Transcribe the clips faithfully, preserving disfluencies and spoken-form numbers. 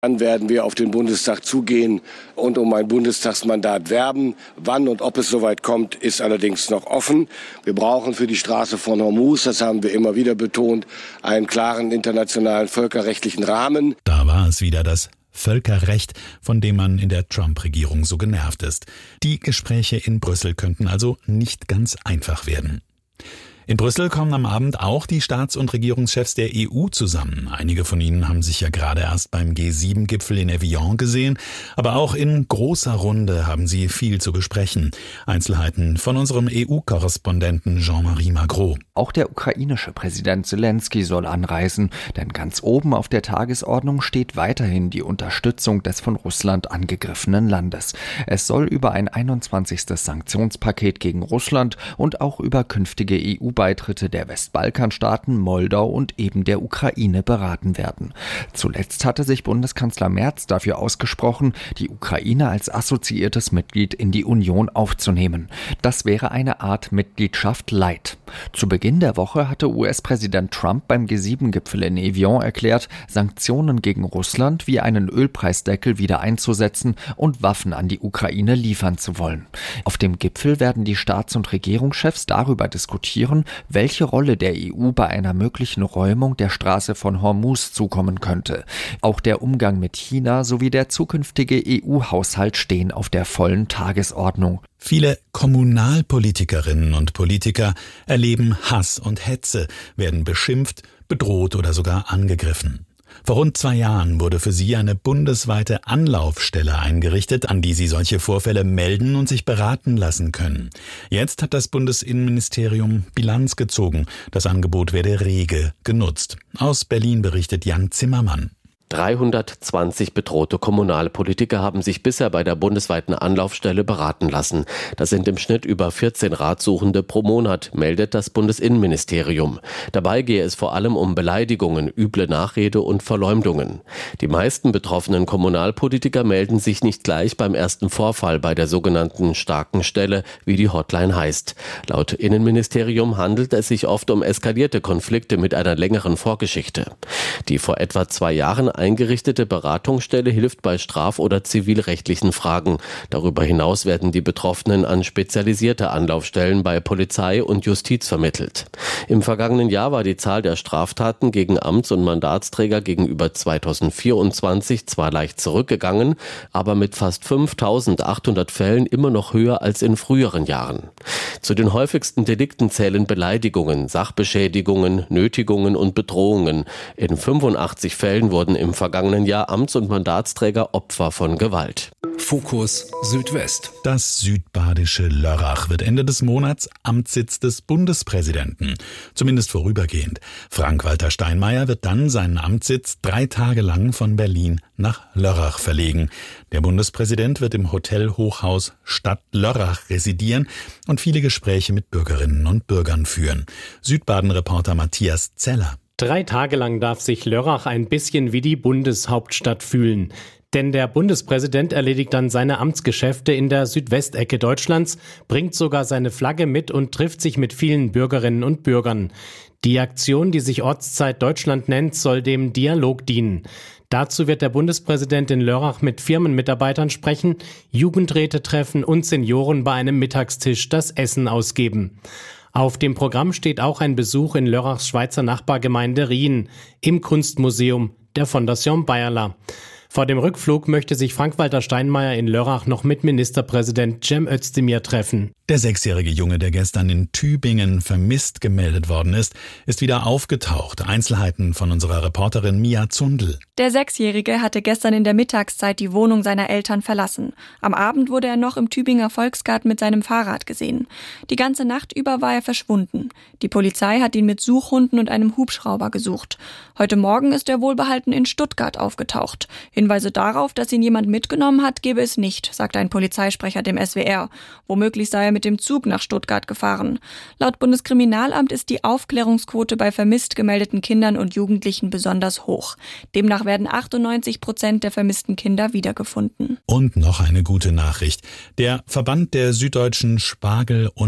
Dann werden wir auf den Bundestag zugehen und um ein Bundestagsmandat werben. Wann und ob es soweit kommt, ist allerdings noch offen. Wir brauchen für die Straße von Hormuz, das haben wir immer wieder betont, einen klaren internationalen völkerrechtlichen Rahmen. Da war es wieder das Völkerrecht, von dem man in der Trump-Regierung so genervt ist. Die Gespräche in Brüssel könnten also nicht ganz einfach werden. In Brüssel kommen am Abend auch die Staats- und Regierungschefs der E U zusammen. Einige von ihnen haben sich ja gerade erst beim G sieben Gipfel in Evian gesehen. Aber auch in großer Runde haben sie viel zu besprechen. Einzelheiten von unserem E U-Korrespondenten Jean-Marie Magro. Auch der ukrainische Präsident Zelensky soll anreisen, denn ganz oben auf der Tagesordnung steht weiterhin die Unterstützung des von Russland angegriffenen Landes. Es soll über ein einundzwanzigstes Sanktionspaket gegen Russland und auch über künftige E U-Beitritte der Westbalkanstaaten, Moldau und eben der Ukraine beraten werden. Zuletzt hatte sich Bundeskanzler Merz dafür ausgesprochen, die Ukraine als assoziiertes Mitglied in die Union aufzunehmen. Das wäre eine Art Mitgliedschaft light. Zu Beginn der Woche hatte U S-Präsident Trump beim G sieben Gipfel in Evian erklärt, Sanktionen gegen Russland wie einen Ölpreisdeckel wieder einzusetzen und Waffen an die Ukraine liefern zu wollen. Auf dem Gipfel werden die Staats- und Regierungschefs darüber diskutieren, welche Rolle der E U bei einer möglichen Räumung der Straße von Hormuz zukommen könnte. Auch der Umgang mit China sowie der zukünftige E U-Haushalt stehen auf der vollen Tagesordnung. Viele Kommunalpolitikerinnen und Politiker erleben Hass und Hetze, werden beschimpft, bedroht oder sogar angegriffen. Vor rund zwei Jahren wurde für sie eine bundesweite Anlaufstelle eingerichtet, an die sie solche Vorfälle melden und sich beraten lassen können. Jetzt hat das Bundesinnenministerium Bilanz gezogen. Das Angebot werde rege genutzt. Aus Berlin berichtet Jan Zimmermann. dreihundertzwanzig bedrohte Kommunalpolitiker haben sich bisher bei der bundesweiten Anlaufstelle beraten lassen. Das sind im Schnitt über vierzehn Ratsuchende pro Monat, meldet das Bundesinnenministerium. Dabei gehe es vor allem um Beleidigungen, üble Nachrede und Verleumdungen. Die meisten betroffenen Kommunalpolitiker melden sich nicht gleich beim ersten Vorfall bei der sogenannten starken Stelle, wie die Hotline heißt. Laut Innenministerium handelt es sich oft um eskalierte Konflikte mit einer längeren Vorgeschichte. Die vor etwa zwei Jahren eingerichtete Beratungsstelle hilft bei straf- oder zivilrechtlichen Fragen. Darüber hinaus werden die Betroffenen an spezialisierte Anlaufstellen bei Polizei und Justiz vermittelt. Im vergangenen Jahr war die Zahl der Straftaten gegen Amts- und Mandatsträger gegenüber zweitausendvierundzwanzig zwar leicht zurückgegangen, aber mit fast fünftausendachthundert Fällen immer noch höher als in früheren Jahren. Zu den häufigsten Delikten zählen Beleidigungen, Sachbeschädigungen, Nötigungen und Bedrohungen. In fünfundachtzig Fällen wurden im vergangenen Jahr Amts- und Mandatsträger Opfer von Gewalt. Fokus Südwest. Das südbadische Lörrach wird Ende des Monats Amtssitz des Bundespräsidenten. Zumindest vorübergehend. Frank-Walter Steinmeier wird dann seinen Amtssitz drei Tage lang von Berlin nach Lörrach verlegen. Der Bundespräsident wird im Hotel-Hochhaus Stadt Lörrach residieren und viele Gespräche mit Bürgerinnen und Bürgern führen. Südbaden-Reporter Matthias Zeller. Drei Tage lang darf sich Lörrach ein bisschen wie die Bundeshauptstadt fühlen. Denn der Bundespräsident erledigt dann seine Amtsgeschäfte in der Südwestecke Deutschlands, bringt sogar seine Flagge mit und trifft sich mit vielen Bürgerinnen und Bürgern. Die Aktion, die sich Ortszeit Deutschland nennt, soll dem Dialog dienen. Dazu wird der Bundespräsident in Lörrach mit Firmenmitarbeitern sprechen, Jugendräte treffen und Senioren bei einem Mittagstisch das Essen ausgeben. Auf dem Programm steht auch ein Besuch in Lörrachs Schweizer Nachbargemeinde Rien im Kunstmuseum der Fondation Bayerler. Vor dem Rückflug möchte sich Frank-Walter Steinmeier in Lörrach noch mit Ministerpräsident Cem Özdemir treffen. Der sechsjährige Junge, der gestern in Tübingen vermisst gemeldet worden ist, ist wieder aufgetaucht. Einzelheiten von unserer Reporterin Mia Zundel. Der Sechsjährige hatte gestern in der Mittagszeit die Wohnung seiner Eltern verlassen. Am Abend wurde er noch im Tübinger Volksgarten mit seinem Fahrrad gesehen. Die ganze Nacht über war er verschwunden. Die Polizei hat ihn mit Suchhunden und einem Hubschrauber gesucht. Heute Morgen ist er wohlbehalten in Stuttgart aufgetaucht. Hinweise darauf, dass ihn jemand mitgenommen hat, gebe es nicht, sagt ein Polizeisprecher dem S W R. Womöglich sei er mit dem Zug nach Stuttgart gefahren. Laut Bundeskriminalamt ist die Aufklärungsquote bei vermisst gemeldeten Kindern und Jugendlichen besonders hoch. Demnach werden achtundneunzig Prozent der vermissten Kinder wiedergefunden. Und noch eine gute Nachricht. Der Verband der süddeutschen Spargel- und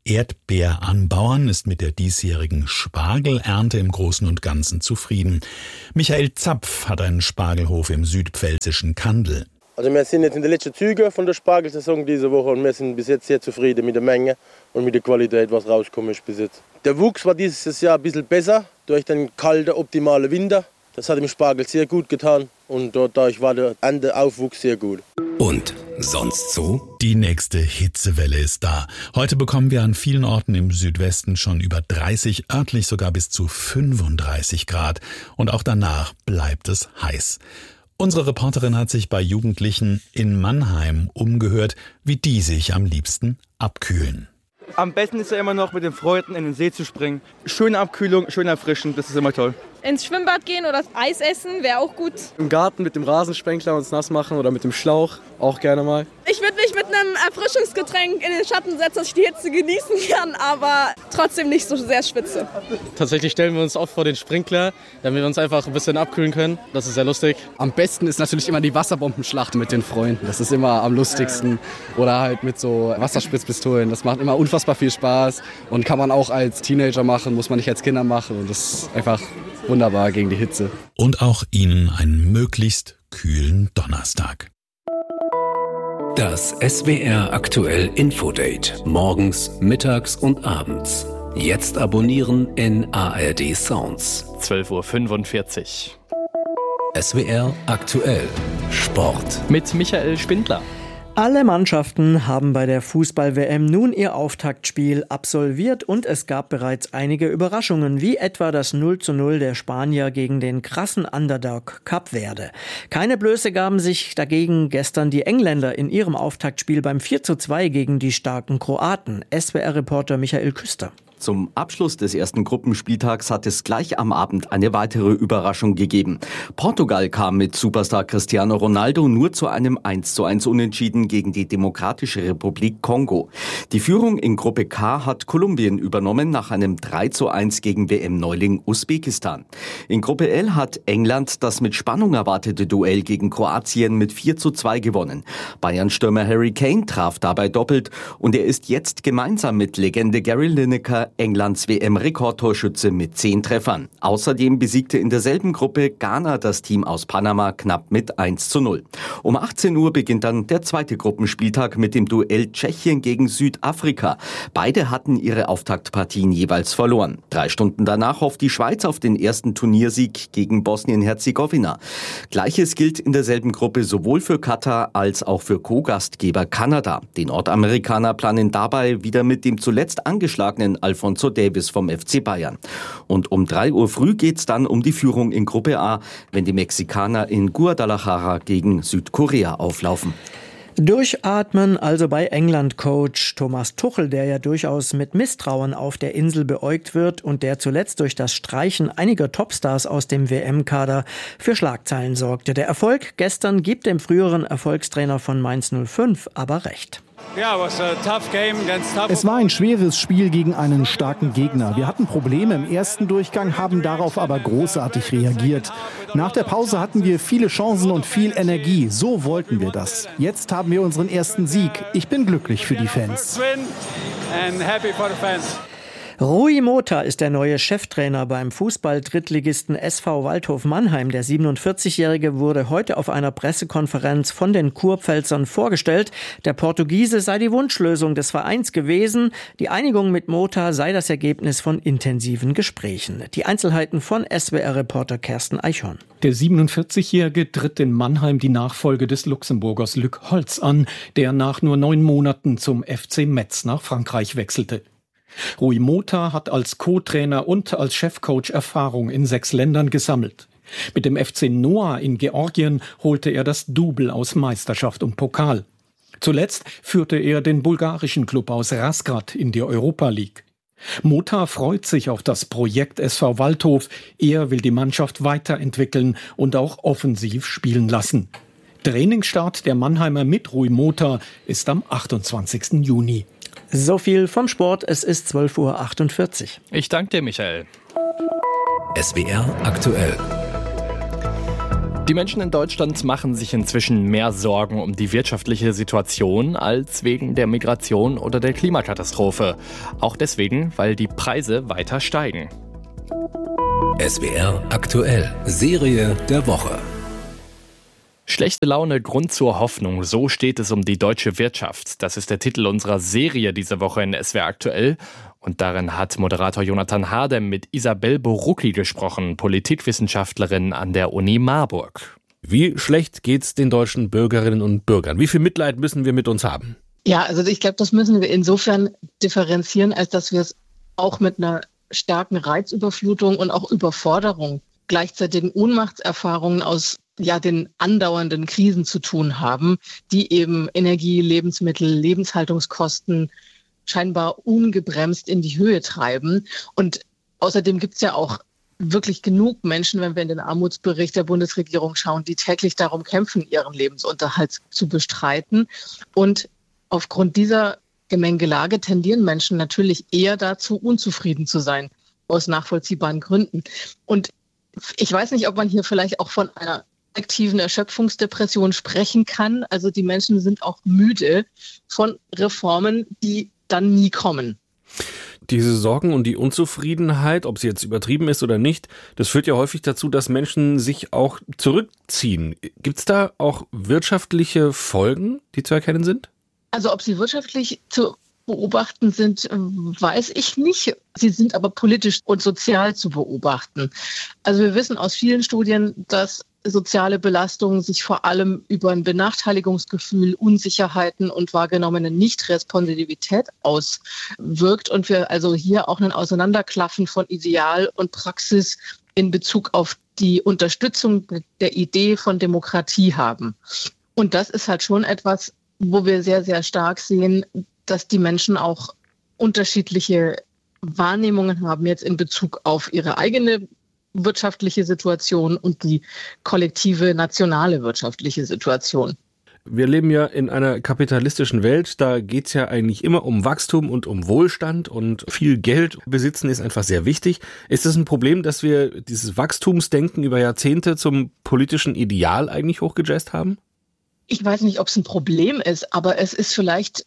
Erdbeeranbauern ist mit der diesjährigen Spargelernte im Großen und Ganzen zufrieden. Michael Zapf hat einen Spargelhof im südpfälzischen Kandel. Also wir sind jetzt in den letzten Zügen von der Spargelsaison diese Woche und wir sind bis jetzt sehr zufrieden mit der Menge und mit der Qualität, was rausgekommen ist bis jetzt. Der Wuchs war dieses Jahr ein bisschen besser durch den kalten, optimalen Winter. Das hat dem Spargel sehr gut getan und dadurch war der Ernteaufwuchs sehr gut. Und sonst so? Die nächste Hitzewelle ist da. Heute bekommen wir an vielen Orten im Südwesten schon über dreißig, örtlich sogar bis zu fünfunddreißig Grad. Und auch danach bleibt es heiß. Unsere Reporterin hat sich bei Jugendlichen in Mannheim umgehört, wie die sich am liebsten abkühlen. Am besten ist ja immer noch mit den Freunden in den See zu springen. Schöne Abkühlung, schön erfrischend, das ist immer toll. Ins Schwimmbad gehen oder Eis essen wäre auch gut. Im Garten mit dem Rasensprenkler uns nass machen oder mit dem Schlauch, auch gerne mal. Ich würde mich mit einem Erfrischungsgetränk in den Schatten setzen, dass ich die Hitze genießen kann, aber trotzdem nicht so sehr schwitze. Tatsächlich stellen wir uns oft vor den Sprinkler, damit wir uns einfach ein bisschen abkühlen können. Das ist sehr lustig. Am besten ist natürlich immer die Wasserbombenschlacht mit den Freunden. Das ist immer am lustigsten. Oder halt mit so Wasserspritzpistolen. Das macht immer unfassbar viel Spaß und kann man auch als Teenager machen, muss man nicht als Kinder machen. Und das ist einfach wunderbar gegen die Hitze. Und auch Ihnen einen möglichst kühlen Donnerstag. Das S W R aktuell Infodate. Morgens, mittags und abends. Jetzt abonnieren in A R D Sounds. zwölf Uhr fünfundvierzig. S W R aktuell Sport. Mit Michael Spindler. Alle Mannschaften haben bei der Fußball-W M nun ihr Auftaktspiel absolviert und es gab bereits einige Überraschungen, wie etwa das null zu null der Spanier gegen den krassen Underdog Kap Verde. Keine Blöße gaben sich dagegen gestern die Engländer in ihrem Auftaktspiel beim vier zu zwei gegen die starken Kroaten. S W R-Reporter Michael Küster. Zum Abschluss des ersten Gruppenspieltags hat es gleich am Abend eine weitere Überraschung gegeben. Portugal kam mit Superstar Cristiano Ronaldo nur zu einem eins zu eins Unentschieden gegen die Demokratische Republik Kongo. Die Führung in Gruppe K hat Kolumbien übernommen nach einem drei zu eins gegen W M-Neuling Usbekistan. In Gruppe L hat England das mit Spannung erwartete Duell gegen Kroatien mit vier zu zwei gewonnen. Bayern-Stürmer Harry Kane traf dabei doppelt und er ist jetzt gemeinsam mit Legende Gary Lineker Englands W M-Rekordtorschütze mit zehn Treffern. Außerdem besiegte in derselben Gruppe Ghana das Team aus Panama knapp mit eins zu null. Um achtzehn Uhr beginnt dann der zweite Gruppenspieltag mit dem Duell Tschechien gegen Südafrika. Beide hatten ihre Auftaktpartien jeweils verloren. Drei Stunden danach hofft die Schweiz auf den ersten Turniersieg gegen Bosnien-Herzegowina. Gleiches gilt in derselben Gruppe sowohl für Katar als auch für Co-Gastgeber Kanada. Die Nordamerikaner planen dabei wieder mit dem zuletzt angeschlagenen Alphonso Davies vom F C Bayern. Und um drei Uhr früh geht's dann um die Führung in Gruppe A, wenn die Mexikaner in Guadalajara gegen Südkorea auflaufen. Durchatmen also bei England-Coach Thomas Tuchel, der ja durchaus mit Misstrauen auf der Insel beäugt wird und der zuletzt durch das Streichen einiger Topstars aus dem W M-Kader für Schlagzeilen sorgte. Der Erfolg gestern gibt dem früheren Erfolgstrainer von Mainz null fünf aber recht. Es war ein schweres Spiel gegen einen starken Gegner. Wir hatten Probleme im ersten Durchgang, haben darauf aber großartig reagiert. Nach der Pause hatten wir viele Chancen und viel Energie. So wollten wir das. Jetzt haben wir unseren ersten Sieg. Ich bin glücklich für die Fans. Rui Mota ist der neue Cheftrainer beim Fußball-Drittligisten S V Waldhof Mannheim. Der siebenundvierzigjährige wurde heute auf einer Pressekonferenz von den Kurpfälzern vorgestellt. Der Portugiese sei die Wunschlösung des Vereins gewesen. Die Einigung mit Mota sei das Ergebnis von intensiven Gesprächen. Die Einzelheiten von S W R-Reporter Kersten Eichhorn. Der siebenundvierzigjährige tritt in Mannheim die Nachfolge des Luxemburgers Luc Holtz an, der nach nur neun Monaten zum F C Metz nach Frankreich wechselte. Rui Mota hat als Co-Trainer und als Chefcoach Erfahrung in sechs Ländern gesammelt. Mit dem F C Noah in Georgien holte er das Double aus Meisterschaft und Pokal. Zuletzt führte er den bulgarischen Klub aus Razgrad in die Europa League. Mota freut sich auf das Projekt S V Waldhof. Er will die Mannschaft weiterentwickeln und auch offensiv spielen lassen. Trainingsstart der Mannheimer mit Rui Mota ist am achtundzwanzigsten Juni. So viel vom Sport, es ist zwölf Uhr achtundvierzig. Ich danke dir, Michael. S W R aktuell. Die Menschen in Deutschland machen sich inzwischen mehr Sorgen um die wirtschaftliche Situation als wegen der Migration oder der Klimakatastrophe. Auch deswegen, weil die Preise weiter steigen. S W R aktuell, Serie der Woche. Schlechte Laune, Grund zur Hoffnung, so steht es um die deutsche Wirtschaft. Das ist der Titel unserer Serie diese Woche in S W R aktuell. Und darin hat Moderator Jonathan Hardem mit Isabel Borucki gesprochen, Politikwissenschaftlerin an der Uni Marburg. Wie schlecht geht's den deutschen Bürgerinnen und Bürgern? Wie viel Mitleid müssen wir mit uns haben? Ja, also ich glaube, das müssen wir insofern differenzieren, als dass wir es auch mit einer starken Reizüberflutung und auch Überforderung, gleichzeitigen Ohnmachtserfahrungen aus ja den andauernden Krisen zu tun haben, die eben Energie, Lebensmittel, Lebenshaltungskosten scheinbar ungebremst in die Höhe treiben. Und außerdem gibt es ja auch wirklich genug Menschen, wenn wir in den Armutsbericht der Bundesregierung schauen, die täglich darum kämpfen, ihren Lebensunterhalt zu bestreiten. Und aufgrund dieser Gemengelage tendieren Menschen natürlich eher dazu, unzufrieden zu sein, aus nachvollziehbaren Gründen. Und ich weiß nicht, ob man hier vielleicht auch von einer aktiven Erschöpfungsdepression sprechen kann. Also die Menschen sind auch müde von Reformen, die dann nie kommen. Diese Sorgen und die Unzufriedenheit, ob sie jetzt übertrieben ist oder nicht, das führt ja häufig dazu, dass Menschen sich auch zurückziehen. Gibt es da auch wirtschaftliche Folgen, die zu erkennen sind? Also ob sie wirtschaftlich zu beobachten sind, weiß ich nicht. Sie sind aber politisch und sozial zu beobachten. Also wir wissen aus vielen Studien, dass soziale Belastung sich vor allem über ein Benachteiligungsgefühl, Unsicherheiten und wahrgenommene Nichtresponsivität auswirkt und wir also hier auch ein Auseinanderklaffen von Ideal und Praxis in Bezug auf die Unterstützung der Idee von Demokratie haben. Und das ist halt schon etwas, wo wir sehr, sehr stark sehen, dass die Menschen auch unterschiedliche Wahrnehmungen haben jetzt in Bezug auf ihre eigene wirtschaftliche Situation und die kollektive nationale wirtschaftliche Situation. Wir leben ja in einer kapitalistischen Welt, da geht's ja eigentlich immer um Wachstum und um Wohlstand und viel Geld besitzen ist einfach sehr wichtig. Ist es ein Problem, dass wir dieses Wachstumsdenken über Jahrzehnte zum politischen Ideal eigentlich hochgejazzt haben? Ich weiß nicht, ob es ein Problem ist, aber es ist vielleicht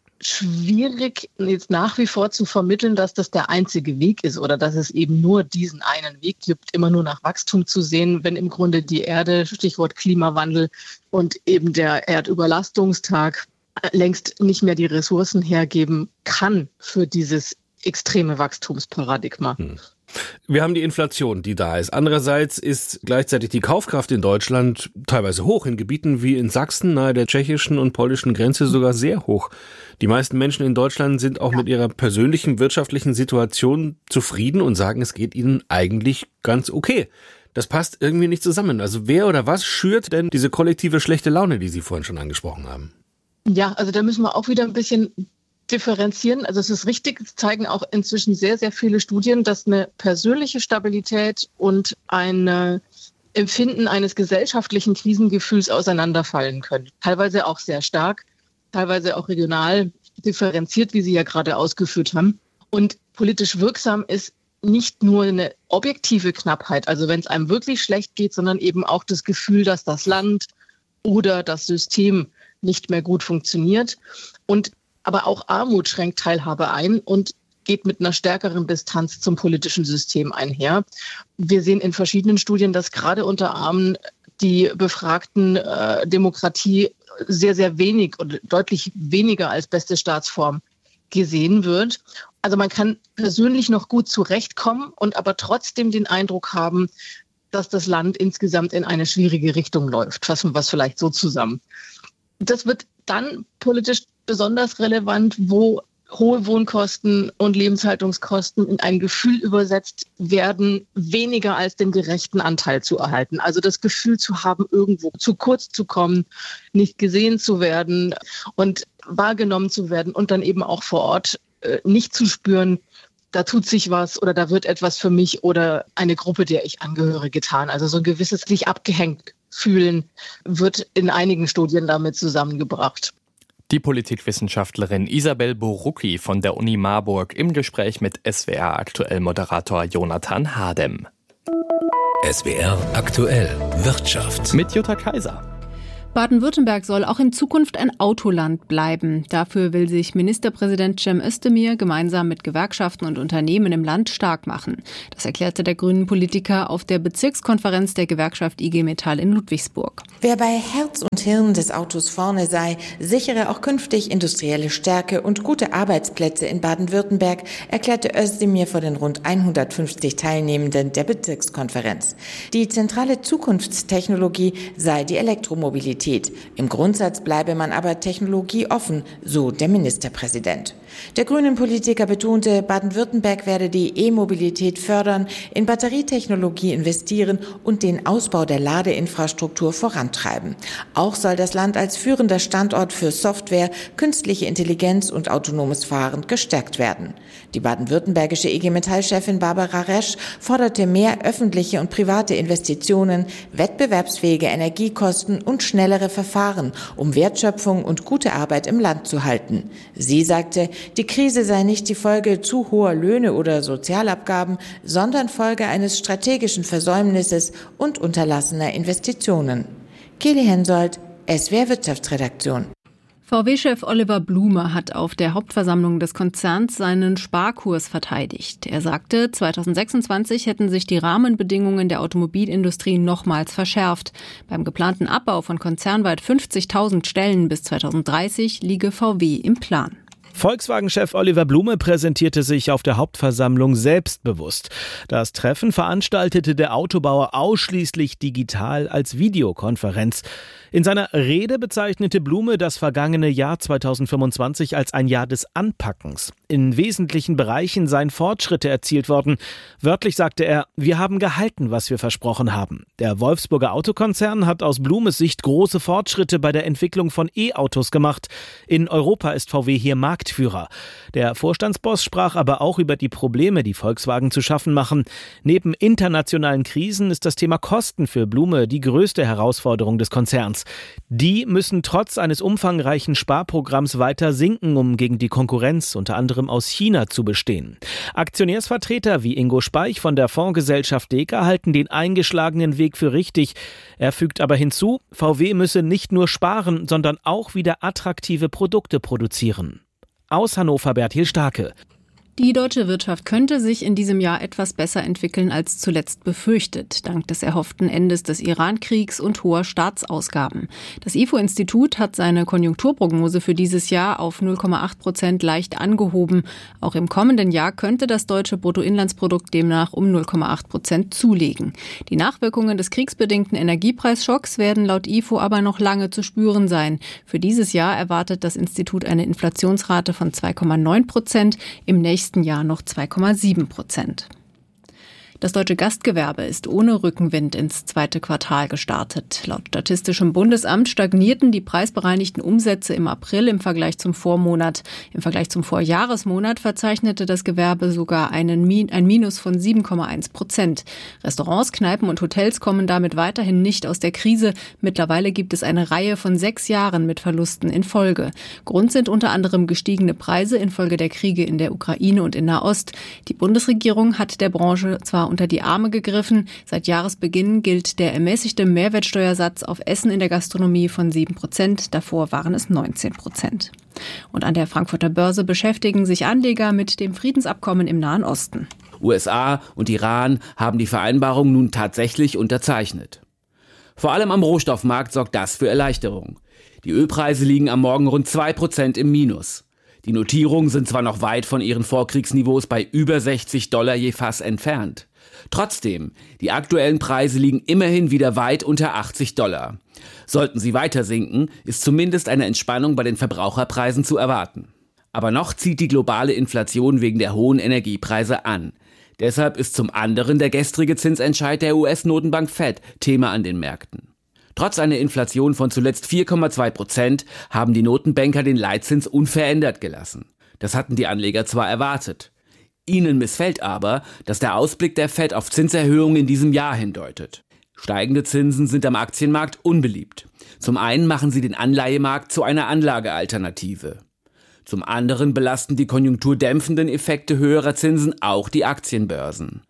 schwierig, jetzt nach wie vor zu vermitteln, dass das der einzige Weg ist oder dass es eben nur diesen einen Weg gibt, immer nur nach Wachstum zu sehen, wenn im Grunde die Erde, Stichwort Klimawandel und eben der Erdüberlastungstag längst nicht mehr die Ressourcen hergeben kann für dieses extreme Wachstumsparadigma. Hm. Wir haben die Inflation, die da ist. Andererseits ist gleichzeitig die Kaufkraft in Deutschland teilweise hoch, in Gebieten wie in Sachsen nahe der tschechischen und polnischen Grenze sogar sehr hoch. Die meisten Menschen in Deutschland sind auch ja. mit ihrer persönlichen wirtschaftlichen Situation zufrieden und sagen, es geht ihnen eigentlich ganz okay. Das passt irgendwie nicht zusammen. Also wer oder was schürt denn diese kollektive schlechte Laune, die Sie vorhin schon angesprochen haben? Ja, also da müssen wir auch wieder ein bisschen differenzieren. Also es ist richtig, es zeigen auch inzwischen sehr, sehr viele Studien, dass eine persönliche Stabilität und ein Empfinden eines gesellschaftlichen Krisengefühls auseinanderfallen können. Teilweise auch sehr stark, teilweise auch regional differenziert, wie Sie ja gerade ausgeführt haben. Und politisch wirksam ist nicht nur eine objektive Knappheit, also wenn es einem wirklich schlecht geht, sondern eben auch das Gefühl, dass das Land oder das System nicht mehr gut funktioniert. Und aber auch Armut schränkt Teilhabe ein und geht mit einer stärkeren Distanz zum politischen System einher. Wir sehen in verschiedenen Studien, dass gerade unter Armen die befragten äh, Demokratie sehr, sehr wenig oder deutlich weniger als beste Staatsform gesehen wird. Also man kann persönlich noch gut zurechtkommen und aber trotzdem den Eindruck haben, dass das Land insgesamt in eine schwierige Richtung läuft. Fassen wir es vielleicht so zusammen. Das wird dann politisch besonders relevant, wo hohe Wohnkosten und Lebenshaltungskosten in ein Gefühl übersetzt werden, weniger als den gerechten Anteil zu erhalten. Also das Gefühl zu haben, irgendwo zu kurz zu kommen, nicht gesehen zu werden und wahrgenommen zu werden und dann eben auch vor Ort äh, nicht zu spüren, da tut sich was oder da wird etwas für mich oder eine Gruppe, der ich angehöre, getan. Also so ein gewisses sich abgehängt fühlen wird in einigen Studien damit zusammengebracht. Die Politikwissenschaftlerin Isabel Borucki von der Uni Marburg im Gespräch mit S W R aktuell Moderator Jonathan Hardem. S W R aktuell Wirtschaft mit Jutta Kaiser. Baden-Württemberg soll auch in Zukunft ein Autoland bleiben. Dafür will sich Ministerpräsident Cem Özdemir gemeinsam mit Gewerkschaften und Unternehmen im Land stark machen. Das erklärte der grünen Politiker auf der Bezirkskonferenz der Gewerkschaft I G Metall in Ludwigsburg. Wer bei Herz und Hirn des Autos vorne sei, sichere auch künftig industrielle Stärke und gute Arbeitsplätze in Baden-Württemberg, erklärte Özdemir vor den rund hundertfünfzig Teilnehmenden der Bezirkskonferenz. Die zentrale Zukunftstechnologie sei die Elektromobilität. Im Grundsatz bleibe man aber technologieoffen, so der Ministerpräsident. Der grünen Politiker betonte, Baden-Württemberg werde die E-Mobilität fördern, in Batterietechnologie investieren und den Ausbau der Ladeinfrastruktur vorantreiben. Auch soll das Land als führender Standort für Software, künstliche Intelligenz und autonomes Fahren gestärkt werden. Die baden-württembergische I G Metall-Chefin Barbara Resch forderte mehr öffentliche und private Investitionen, wettbewerbsfähige Energiekosten und schnellere Verfahren, um Wertschöpfung und gute Arbeit im Land zu halten. Sie sagte, die Krise sei nicht die Folge zu hoher Löhne oder Sozialabgaben, sondern Folge eines strategischen Versäumnisses und unterlassener Investitionen. Kelly Hensoldt, S W R Wirtschaftsredaktion. V W-Chef Oliver Blume hat auf der Hauptversammlung des Konzerns seinen Sparkurs verteidigt. Er sagte, zweitausendsechsundzwanzig hätten sich die Rahmenbedingungen der Automobilindustrie nochmals verschärft. Beim geplanten Abbau von konzernweit fünfzigtausend Stellen bis zweitausenddreißig liege V W im Plan. Volkswagen-Chef Oliver Blume präsentierte sich auf der Hauptversammlung selbstbewusst. Das Treffen veranstaltete der Autobauer ausschließlich digital als Videokonferenz. In seiner Rede bezeichnete Blume das vergangene Jahr zweitausendfünfundzwanzig als ein Jahr des Anpackens. In wesentlichen Bereichen seien Fortschritte erzielt worden. Wörtlich sagte er, wir haben gehalten, was wir versprochen haben. Der Wolfsburger Autokonzern hat aus Blumes Sicht große Fortschritte bei der Entwicklung von E-Autos gemacht. In Europa ist V W hier Marktführer. Der Vorstandsboss sprach aber auch über die Probleme, die Volkswagen zu schaffen machen. Neben internationalen Krisen ist das Thema Kosten für Blume die größte Herausforderung des Konzerns. Die müssen trotz eines umfangreichen Sparprogramms weiter sinken, um gegen die Konkurrenz unter anderem aus China zu bestehen. Aktionärsvertreter wie Ingo Speich von der Fondsgesellschaft Deka halten den eingeschlagenen Weg für richtig. Er fügt aber hinzu, V W müsse nicht nur sparen, sondern auch wieder attraktive Produkte produzieren. Aus Hannover Bertil Starke. Die deutsche Wirtschaft könnte sich in diesem Jahr etwas besser entwickeln als zuletzt befürchtet, dank des erhofften Endes des Iran-Kriegs und hoher Staatsausgaben. Das I F O-Institut hat seine Konjunkturprognose für dieses Jahr auf null Komma acht Prozent leicht angehoben. Auch im kommenden Jahr könnte das deutsche Bruttoinlandsprodukt demnach um null Komma acht Prozent zulegen. Die Nachwirkungen des kriegsbedingten Energiepreisschocks werden laut I F O aber noch lange zu spüren sein. Für dieses Jahr erwartet das Institut eine Inflationsrate von zwei Komma neun Prozent, im nächsten Jahr noch zwei Komma sieben Prozent. Das deutsche Gastgewerbe ist ohne Rückenwind ins zweite Quartal gestartet. Laut Statistischem Bundesamt stagnierten die preisbereinigten Umsätze im April im Vergleich zum Vormonat. Im Vergleich zum Vorjahresmonat verzeichnete das Gewerbe sogar einen Min- ein Minus von sieben Komma eins Prozent. Restaurants, Kneipen und Hotels kommen damit weiterhin nicht aus der Krise. Mittlerweile gibt es eine Reihe von sechs Jahren mit Verlusten in Folge. Grund sind unter anderem gestiegene Preise infolge der Kriege in der Ukraine und in Nahost. Die Bundesregierung hat der Branche zwar unter die Arme gegriffen. Seit Jahresbeginn gilt der ermäßigte Mehrwertsteuersatz auf Essen in der Gastronomie von sieben Prozent. Davor waren es neunzehn Prozent. Und an der Frankfurter Börse beschäftigen sich Anleger mit dem Friedensabkommen im Nahen Osten. U S A und Iran haben die Vereinbarung nun tatsächlich unterzeichnet. Vor allem am Rohstoffmarkt sorgt das für Erleichterung. Die Ölpreise liegen am Morgen rund zwei Prozent im Minus. Die Notierungen sind zwar noch weit von ihren Vorkriegsniveaus bei über sechzig Dollar je Fass entfernt. Trotzdem, die aktuellen Preise liegen immerhin wieder weit unter achtzig Dollar. Sollten sie weiter sinken, ist zumindest eine Entspannung bei den Verbraucherpreisen zu erwarten. Aber noch zieht die globale Inflation wegen der hohen Energiepreise an. Deshalb ist zum anderen der gestrige Zinsentscheid der U S-Notenbank Fed Thema an den Märkten. Trotz einer Inflation von zuletzt vier Komma zwei Prozent haben die Notenbanker den Leitzins unverändert gelassen. Das hatten die Anleger zwar erwartet. Ihnen missfällt aber, dass der Ausblick der Fed auf Zinserhöhungen in diesem Jahr hindeutet. Steigende Zinsen sind am Aktienmarkt unbeliebt. Zum einen machen sie den Anleihemarkt zu einer Anlagealternative. Zum anderen belasten die konjunkturdämpfenden Effekte höherer Zinsen auch die Aktienbörsen.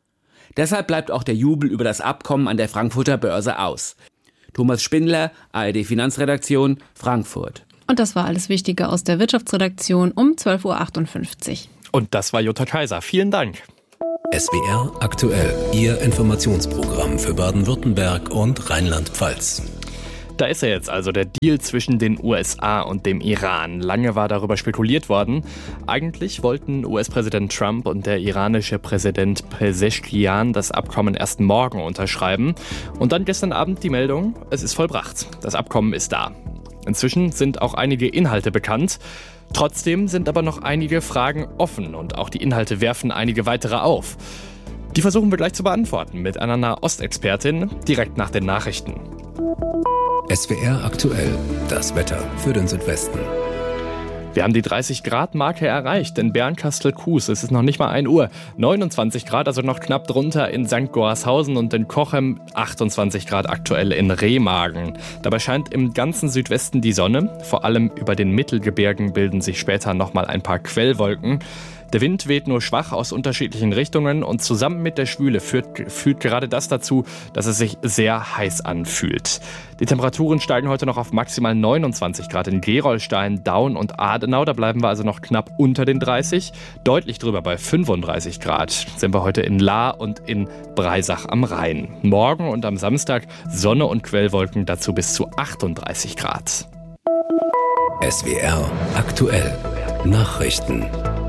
Deshalb bleibt auch der Jubel über das Abkommen an der Frankfurter Börse aus. Thomas Spindler, A R D Finanzredaktion, Frankfurt. Und das war alles Wichtige aus der Wirtschaftsredaktion um zwölf Uhr achtundfünfzig. Und das war Jutta Kaiser. Vielen Dank. S W R aktuell, Ihr Informationsprogramm für Baden-Württemberg und Rheinland-Pfalz. Da ist er jetzt also, der Deal zwischen den U S A und dem Iran. Lange war darüber spekuliert worden. Eigentlich wollten U S-Präsident Trump und der iranische Präsident Pezeshkian das Abkommen erst morgen unterschreiben. Und dann gestern Abend die Meldung, es ist vollbracht. Das Abkommen ist da. Inzwischen sind auch einige Inhalte bekannt. Trotzdem sind aber noch einige Fragen offen und auch die Inhalte werfen einige weitere auf. Die versuchen wir gleich zu beantworten mit einer Nahostexpertin direkt nach den Nachrichten. S W R aktuell, das Wetter für den Südwesten. Wir haben die dreißig Grad Marke erreicht in Bernkastel-Kues. Es ist noch nicht mal ein Uhr. neunundzwanzig Grad, also noch knapp drunter in Sankt Gorshausen und in Cochem. achtundzwanzig Grad aktuell in Remagen. Dabei scheint im ganzen Südwesten die Sonne. Vor allem über den Mittelgebirgen bilden sich später nochmal ein paar Quellwolken. Der Wind weht nur schwach aus unterschiedlichen Richtungen und zusammen mit der Schwüle führt, führt gerade das dazu, dass es sich sehr heiß anfühlt. Die Temperaturen steigen heute noch auf maximal neunundzwanzig Grad in Gerolstein, Daun und Adenau. Da bleiben wir also noch knapp unter den dreißig. Deutlich drüber bei fünfunddreißig Grad sind wir heute in Lahr und in Breisach am Rhein. Morgen und am Samstag Sonne und Quellwolken, dazu bis zu achtunddreißig Grad. S W R aktuell, Nachrichten.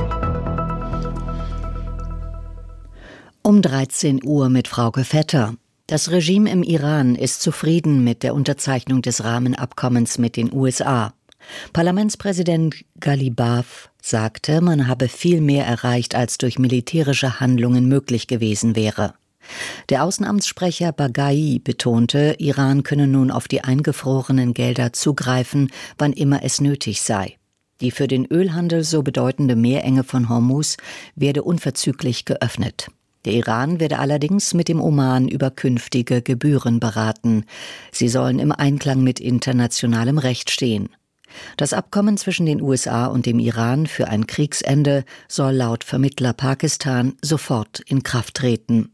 Um dreizehn Uhr mit Frauke Vetter. Das Regime im Iran ist zufrieden mit der Unterzeichnung des Rahmenabkommens mit den U S A. Parlamentspräsident Ghalibaf sagte, man habe viel mehr erreicht, als durch militärische Handlungen möglich gewesen wäre. Der Außenamtssprecher Baghai betonte, Iran könne nun auf die eingefrorenen Gelder zugreifen, wann immer es nötig sei. Die für den Ölhandel so bedeutende Meerenge von Hormuz werde unverzüglich geöffnet. Der Iran werde allerdings mit dem Oman über künftige Gebühren beraten. Sie sollen im Einklang mit internationalem Recht stehen. Das Abkommen zwischen den U S A und dem Iran für ein Kriegsende soll laut Vermittler Pakistan sofort in Kraft treten.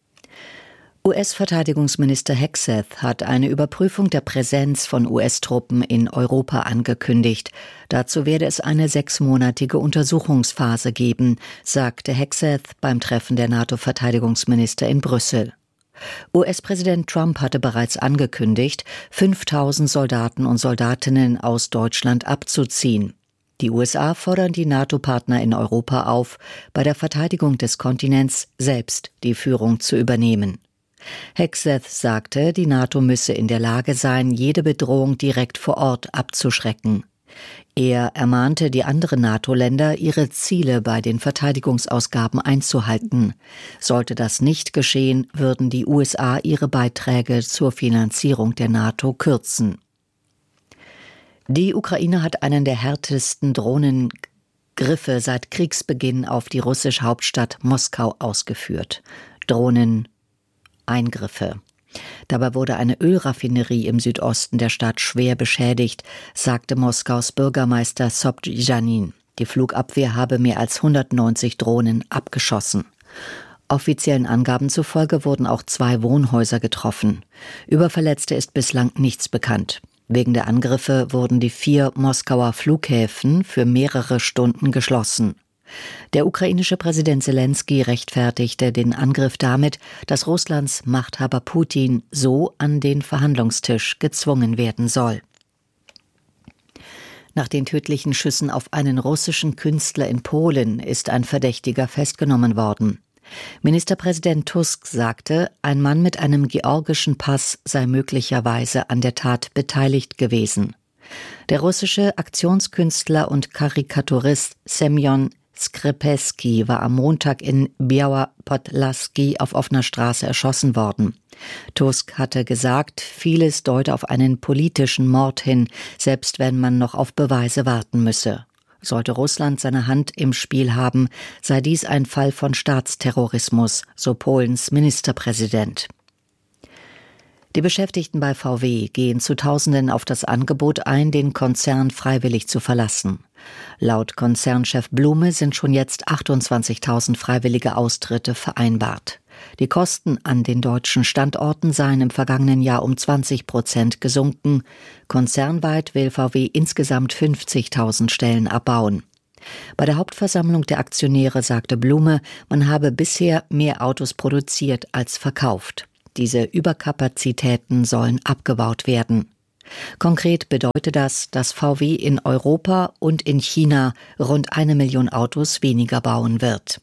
U S-Verteidigungsminister Hegseth hat eine Überprüfung der Präsenz von U S-Truppen in Europa angekündigt. Dazu werde es eine sechsmonatige Untersuchungsphase geben, sagte Hegseth beim Treffen der NATO-Verteidigungsminister in Brüssel. U S-Präsident Trump hatte bereits angekündigt, fünftausend Soldaten und Soldatinnen aus Deutschland abzuziehen. Die U S A fordern die NATO-Partner in Europa auf, bei der Verteidigung des Kontinents selbst die Führung zu übernehmen. Hegseth sagte, die NATO müsse in der Lage sein, jede Bedrohung direkt vor Ort abzuschrecken. Er ermahnte die anderen NATO-Länder, ihre Ziele bei den Verteidigungsausgaben einzuhalten. Sollte das nicht geschehen, würden die U S A ihre Beiträge zur Finanzierung der NATO kürzen. Die Ukraine hat einen der härtesten Drohnengriffe seit Kriegsbeginn auf die russische Hauptstadt Moskau ausgeführt. Drohnen Eingriffe. Dabei wurde eine Ölraffinerie im Südosten der Stadt schwer beschädigt, sagte Moskaus Bürgermeister Sobjanin. Die Flugabwehr habe mehr als hundertneunzig Drohnen abgeschossen. Offiziellen Angaben zufolge wurden auch zwei Wohnhäuser getroffen. Über Verletzte ist bislang nichts bekannt. Wegen der Angriffe wurden die vier Moskauer Flughäfen für mehrere Stunden geschlossen. Der ukrainische Präsident Selenskyj rechtfertigte den Angriff damit, dass Russlands Machthaber Putin so an den Verhandlungstisch gezwungen werden soll. Nach den tödlichen Schüssen auf einen russischen Künstler in Polen ist ein Verdächtiger festgenommen worden. Ministerpräsident Tusk sagte, ein Mann mit einem georgischen Pass sei möglicherweise an der Tat beteiligt gewesen. Der russische Aktionskünstler und Karikaturist Semjon Skripski war am Montag in Biała Podlaski auf offener Straße erschossen worden. Tusk hatte gesagt, vieles deute auf einen politischen Mord hin, selbst wenn man noch auf Beweise warten müsse. Sollte Russland seine Hand im Spiel haben, sei dies ein Fall von Staatsterrorismus, so Polens Ministerpräsident. Die Beschäftigten bei V W gehen zu Tausenden auf das Angebot ein, den Konzern freiwillig zu verlassen. Laut Konzernchef Blume sind schon jetzt achtundzwanzigtausend freiwillige Austritte vereinbart. Die Kosten an den deutschen Standorten seien im vergangenen Jahr um zwanzig Prozent gesunken. Konzernweit will V W insgesamt fünfzigtausend Stellen abbauen. Bei der Hauptversammlung der Aktionäre sagte Blume, man habe bisher mehr Autos produziert als verkauft. Diese Überkapazitäten sollen abgebaut werden. Konkret bedeutet das, dass V W in Europa und in China rund eine Million Autos weniger bauen wird.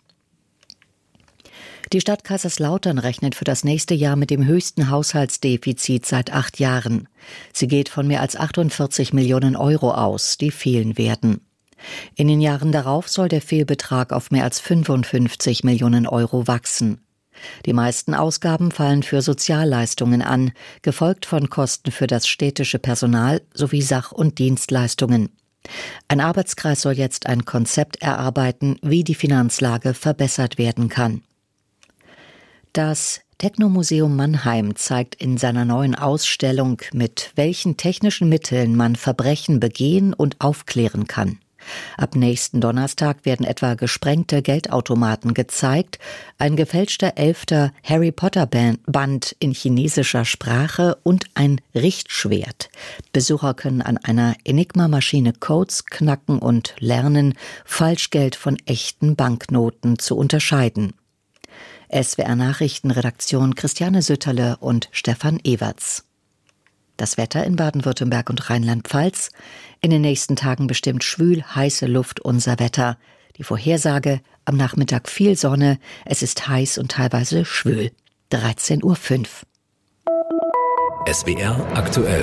Die Stadt Kaiserslautern rechnet für das nächste Jahr mit dem höchsten Haushaltsdefizit seit acht Jahren. Sie geht von mehr als achtundvierzig Millionen Euro aus, die fehlen werden. In den Jahren darauf soll der Fehlbetrag auf mehr als fünfundfünfzig Millionen Euro wachsen. Die meisten Ausgaben fallen für Sozialleistungen an, gefolgt von Kosten für das städtische Personal sowie Sach- und Dienstleistungen. Ein Arbeitskreis soll jetzt ein Konzept erarbeiten, wie die Finanzlage verbessert werden kann. Das Technomuseum Mannheim zeigt in seiner neuen Ausstellung, mit welchen technischen Mitteln man Verbrechen begehen und aufklären kann. Ab nächsten Donnerstag werden etwa gesprengte Geldautomaten gezeigt, ein gefälschter elfter Harry Potter Band in chinesischer Sprache und ein Richtschwert. Besucher können an einer Enigma-Maschine Codes knacken und lernen, Falschgeld von echten Banknoten zu unterscheiden. S W R-Nachrichtenredaktion Christiane Sütterle und Stefan Ewerts. Das Wetter in Baden-Württemberg und Rheinland-Pfalz. In den nächsten Tagen bestimmt schwül, heiße Luft unser Wetter. Die Vorhersage: am Nachmittag viel Sonne, es ist heiß und teilweise schwül. dreizehn Uhr fünf. S W R aktuell.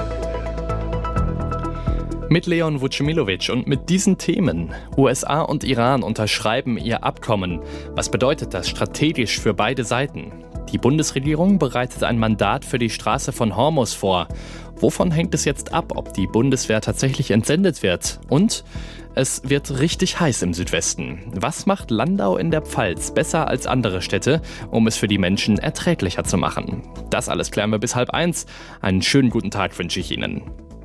Mit Leon Vucemilovic und mit diesen Themen. U S A und Iran unterschreiben ihr Abkommen. Was bedeutet das strategisch für beide Seiten? Die Bundesregierung bereitet ein Mandat für die Straße von Hormuz vor. Wovon hängt es jetzt ab, ob die Bundeswehr tatsächlich entsendet wird? Und es wird richtig heiß im Südwesten. Was macht Landau in der Pfalz besser als andere Städte, um es für die Menschen erträglicher zu machen? Das alles klären wir bis halb eins. Einen schönen guten Tag wünsche ich Ihnen.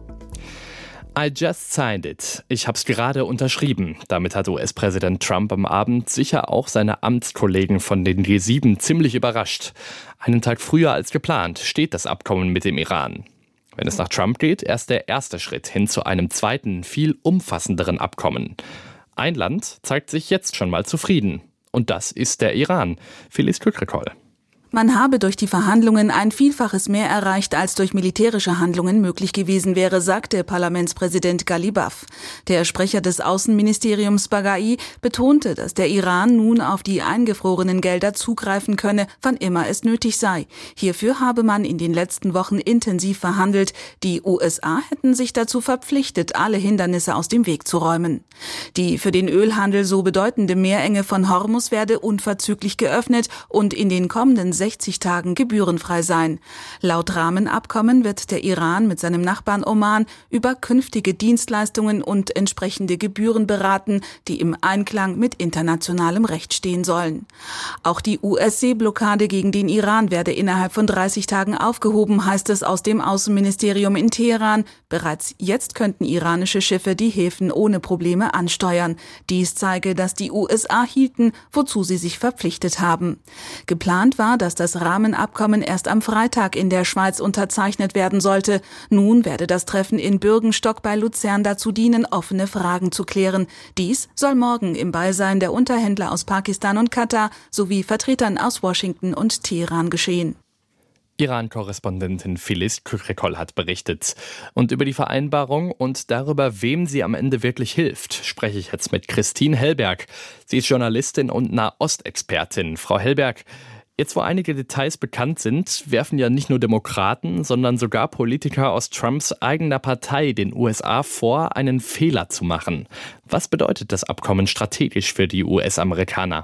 I just signed it. Ich hab's gerade unterschrieben. Damit hat U S-Präsident Trump am Abend sicher auch seine Amtskollegen von den G sieben ziemlich überrascht. Einen Tag früher als geplant steht das Abkommen mit dem Iran. Wenn es nach Trump geht, erst der erste Schritt hin zu einem zweiten, viel umfassenderen Abkommen. Ein Land zeigt sich jetzt schon mal zufrieden. Und das ist der Iran. Felice Kükrikol. Man habe durch die Verhandlungen ein Vielfaches mehr erreicht, als durch militärische Handlungen möglich gewesen wäre, sagte Parlamentspräsident Ghalibaf. Der Sprecher des Außenministeriums Baghai betonte, dass der Iran nun auf die eingefrorenen Gelder zugreifen könne, wann immer es nötig sei. Hierfür habe man in den letzten Wochen intensiv verhandelt. Die U S A hätten sich dazu verpflichtet, alle Hindernisse aus dem Weg zu räumen. Die für den Ölhandel so bedeutende Meerenge von Hormuz werde unverzüglich geöffnet und in den kommenden sechzig Tagen gebührenfrei sein. Laut Rahmenabkommen wird der Iran mit seinem Nachbarn Oman über künftige Dienstleistungen und entsprechende Gebühren beraten, die im Einklang mit internationalem Recht stehen sollen. Auch die U S-Seeblockade gegen den Iran werde innerhalb von dreißig Tagen aufgehoben, heißt es aus dem Außenministerium in Teheran. Bereits jetzt könnten iranische Schiffe die Häfen ohne Probleme ansteuern. Dies zeige, dass die U S A hielten, wozu sie sich verpflichtet haben. Geplant war, dass das Rahmenabkommen erst am Freitag in der Schweiz unterzeichnet werden sollte. Nun werde das Treffen in Bürgenstock bei Luzern dazu dienen, offene Fragen zu klären. Dies soll morgen im Beisein der Unterhändler aus Pakistan und Katar sowie Vertretern aus Washington und Teheran geschehen. Iran-Korrespondentin Felice Kükrikol hat berichtet. Und über die Vereinbarung und darüber, wem sie am Ende wirklich hilft, spreche ich jetzt mit Christine Hellberg. Sie ist Journalistin und Nahostexpertin. Frau Hellberg, jetzt wo einige Details bekannt sind, werfen ja nicht nur Demokraten, sondern sogar Politiker aus Trumps eigener Partei den U S A vor, einen Fehler zu machen. Was bedeutet das Abkommen strategisch für die U S-Amerikaner?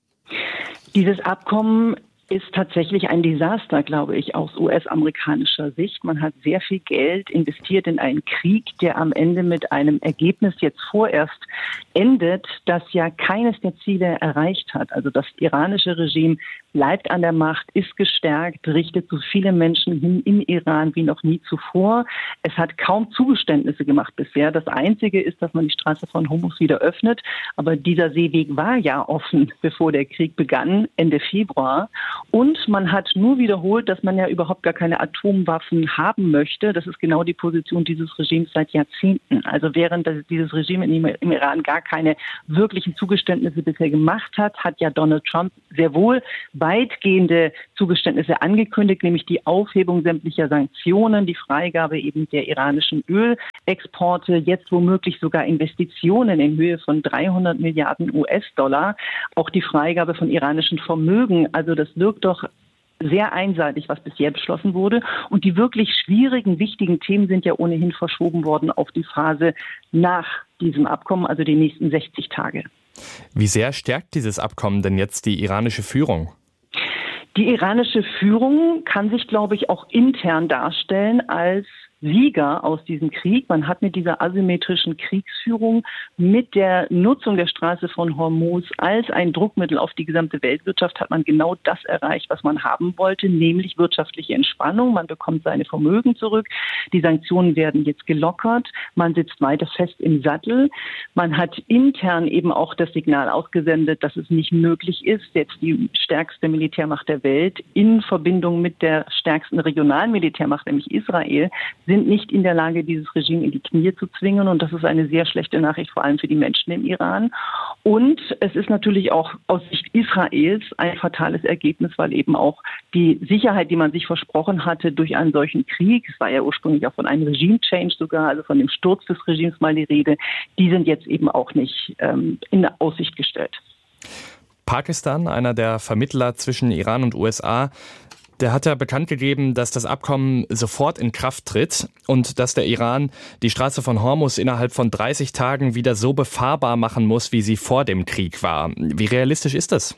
Dieses Abkommen ist tatsächlich ein Desaster, glaube ich, aus U S-amerikanischer Sicht. Man hat sehr viel Geld investiert in einen Krieg, der am Ende mit einem Ergebnis jetzt vorerst endet, das ja keines der Ziele erreicht hat. Also das iranische Regime bleibt an der Macht, ist gestärkt, richtet so viele Menschen hin im Iran wie noch nie zuvor. Es hat kaum Zugeständnisse gemacht bisher. Das Einzige ist, dass man die Straße von Hormuz wieder öffnet. Aber dieser Seeweg war ja offen, bevor der Krieg begann, Ende Februar. Und man hat nur wiederholt, dass man ja überhaupt gar keine Atomwaffen haben möchte. Das ist genau die Position dieses Regimes seit Jahrzehnten. Also während dieses Regime im Iran gar keine wirklichen Zugeständnisse bisher gemacht hat, hat ja Donald Trump sehr wohl weitgehende Zugeständnisse angekündigt, nämlich die Aufhebung sämtlicher Sanktionen, die Freigabe eben der iranischen Ölexporte, jetzt womöglich sogar Investitionen in Höhe von dreihundert Milliarden U S-Dollar, auch die Freigabe von iranischen Vermögen. Also das wirkt doch sehr einseitig, was bisher beschlossen wurde. Und die wirklich schwierigen, wichtigen Themen sind ja ohnehin verschoben worden auf die Phase nach diesem Abkommen, also die nächsten sechzig Tage. Wie sehr stärkt dieses Abkommen denn jetzt die iranische Führung? Die iranische Führung kann sich, glaube ich, auch intern darstellen als Sieger aus diesem Krieg. Man hat mit dieser asymmetrischen Kriegsführung, mit der Nutzung der Straße von Hormuz als ein Druckmittel auf die gesamte Weltwirtschaft, hat man genau das erreicht, was man haben wollte, nämlich wirtschaftliche Entspannung. Man bekommt seine Vermögen zurück. Die Sanktionen werden jetzt gelockert. Man sitzt weiter fest im Sattel. Man hat intern eben auch das Signal ausgesendet, dass es nicht möglich ist, jetzt die stärkste Militärmacht der Welt in Verbindung mit der stärksten regionalen Militärmacht, nämlich Israel, sind nicht in der Lage, dieses Regime in die Knie zu zwingen. Und das ist eine sehr schlechte Nachricht, vor allem für die Menschen im Iran. Und es ist natürlich auch aus Sicht Israels ein fatales Ergebnis, weil eben auch die Sicherheit, die man sich versprochen hatte durch einen solchen Krieg, es war ja ursprünglich auch von einem Regime-Change sogar, also von dem Sturz des Regimes mal die Rede, die sind jetzt eben auch nicht ähm, in Aussicht gestellt. Pakistan, einer der Vermittler zwischen Iran und U S A, der hat ja bekannt gegeben, dass das Abkommen sofort in Kraft tritt und dass der Iran die Straße von Hormuz innerhalb von dreißig Tagen wieder so befahrbar machen muss, wie sie vor dem Krieg war. Wie realistisch ist das?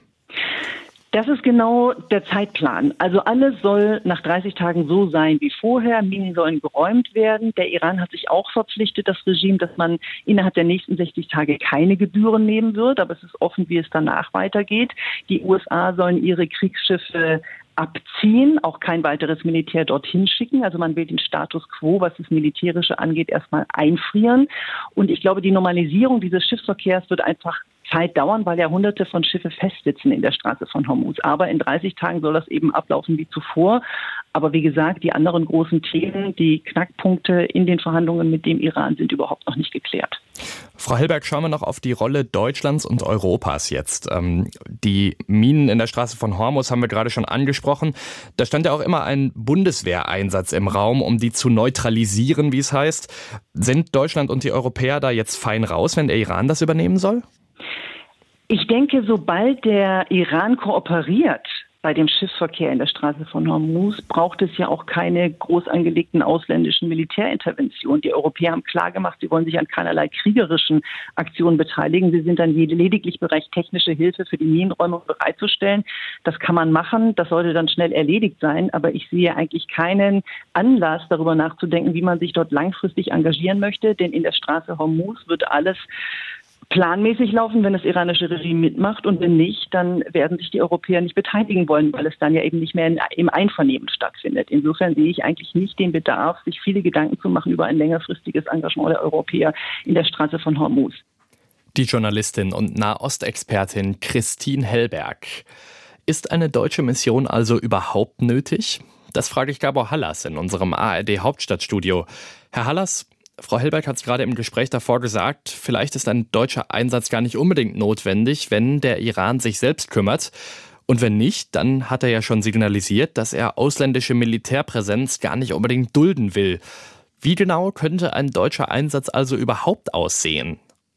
Das ist genau der Zeitplan. Also alles soll nach dreißig Tagen so sein wie vorher. Minen sollen geräumt werden. Der Iran hat sich auch verpflichtet, das Regime, dass man innerhalb der nächsten sechzig Tage keine Gebühren nehmen wird. Aber es ist offen, wie es danach weitergeht. Die U S A sollen ihre Kriegsschiffe abziehen, auch kein weiteres Militär dorthin schicken. Also man will den Status quo, was das Militärische angeht, erstmal einfrieren. Und ich glaube, die Normalisierung dieses Schiffsverkehrs wird einfach Zeit dauern, weil ja hunderte von Schiffe festsitzen in der Straße von Hormuz. Aber in dreißig Tagen soll das eben ablaufen wie zuvor. Aber wie gesagt, die anderen großen Themen, die Knackpunkte in den Verhandlungen mit dem Iran sind überhaupt noch nicht geklärt. Frau Hellberg, schauen wir noch auf die Rolle Deutschlands und Europas jetzt. Ähm, die Minen in der Straße von Hormuz haben wir gerade schon angesprochen. Da stand ja auch immer ein Bundeswehreinsatz im Raum, um die zu neutralisieren, wie es heißt. Sind Deutschland und die Europäer da jetzt fein raus, wenn der Iran das übernehmen soll? Ich denke, sobald der Iran kooperiert bei dem Schiffsverkehr in der Straße von Hormuz, braucht es ja auch keine groß angelegten ausländischen Militärinterventionen. Die Europäer haben klargemacht, sie wollen sich an keinerlei kriegerischen Aktionen beteiligen. Sie sind dann lediglich bereit, technische Hilfe für die Minenräumung bereitzustellen. Das kann man machen, das sollte dann schnell erledigt sein. Aber ich sehe eigentlich keinen Anlass, darüber nachzudenken, wie man sich dort langfristig engagieren möchte. Denn in der Straße Hormuz wird alles planmäßig laufen, wenn das iranische Regime mitmacht, und wenn nicht, dann werden sich die Europäer nicht beteiligen wollen, weil es dann ja eben nicht mehr in, im Einvernehmen stattfindet. Insofern sehe ich eigentlich nicht den Bedarf, sich viele Gedanken zu machen über ein längerfristiges Engagement der Europäer in der Straße von Hormuz. Die Journalistin und Nahostexpertin Christine Hellberg. Ist eine deutsche Mission also überhaupt nötig? Das frage ich Gabor Hallas in unserem A R D-Hauptstadtstudio. Herr Hallas, Frau Hellberg hat es gerade im Gespräch davor gesagt, vielleicht ist ein deutscher Einsatz gar nicht unbedingt notwendig, wenn der Iran sich selbst kümmert. Und wenn nicht, dann hat er ja schon signalisiert, dass er ausländische Militärpräsenz gar nicht unbedingt dulden will. Wie genau könnte ein deutscher Einsatz also überhaupt aussehen?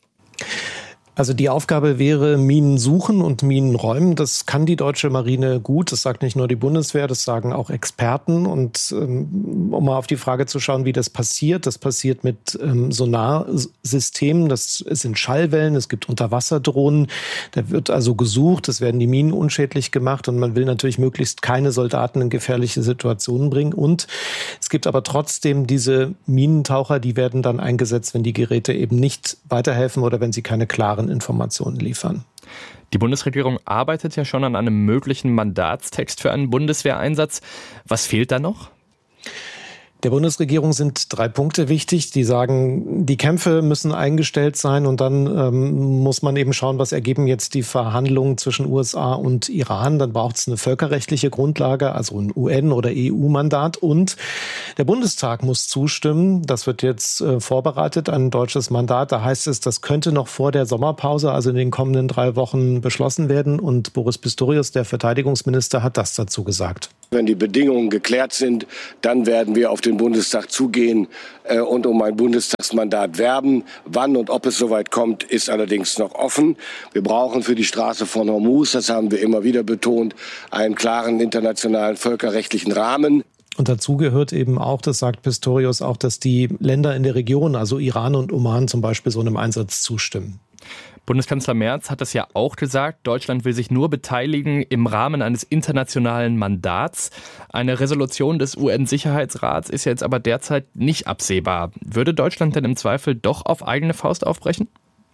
Also die Aufgabe wäre Minen suchen und Minen räumen. Das kann die deutsche Marine gut. Das sagt nicht nur die Bundeswehr, das sagen auch Experten. Und ähm, um mal auf die Frage zu schauen, wie das passiert, das passiert mit ähm, Sonarsystemen. Das sind Schallwellen, es gibt Unterwasserdrohnen. Da wird also gesucht, es werden die Minen unschädlich gemacht und man will natürlich möglichst keine Soldaten in gefährliche Situationen bringen. Und es gibt aber trotzdem diese Minentaucher, die werden dann eingesetzt, wenn die Geräte eben nicht weiterhelfen oder wenn sie keine klaren Informationen liefern. Die Bundesregierung arbeitet ja schon an einem möglichen Mandatstext für einen Bundeswehreinsatz. Was fehlt da noch? Der Bundesregierung sind drei Punkte wichtig. Die sagen, die Kämpfe müssen eingestellt sein und dann ähm, muss man eben schauen, was ergeben jetzt die Verhandlungen zwischen U S A und Iran. Dann braucht es eine völkerrechtliche Grundlage, also ein U N- oder E U-Mandat und der Bundestag muss zustimmen. Das wird jetzt äh, vorbereitet, ein deutsches Mandat. Da heißt es, das könnte noch vor der Sommerpause, also in den kommenden drei Wochen beschlossen werden und Boris Pistorius, der Verteidigungsminister, hat das dazu gesagt. Wenn die Bedingungen geklärt sind, dann werden wir auf den Bundestag zugehen äh, und um ein Bundestagsmandat werben. Wann und ob es soweit kommt, ist allerdings noch offen. Wir brauchen für die Straße von Hormuz, das haben wir immer wieder betont, einen klaren internationalen völkerrechtlichen Rahmen. Und dazu gehört eben auch, das sagt Pistorius auch, dass die Länder in der Region, also Iran und Oman zum Beispiel, so einem Einsatz zustimmen. Bundeskanzler Merz hat es ja auch gesagt, Deutschland will sich nur beteiligen im Rahmen eines internationalen Mandats. Eine Resolution des U N-Sicherheitsrats ist jetzt aber derzeit nicht absehbar. Würde Deutschland denn im Zweifel doch auf eigene Faust aufbrechen?